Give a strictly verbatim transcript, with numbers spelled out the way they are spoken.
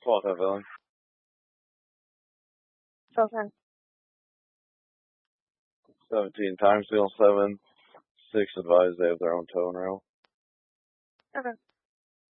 twelve Evelyn. twelve ten. seventeen Timesville, seven. six advised they have their own tow and rail. Okay.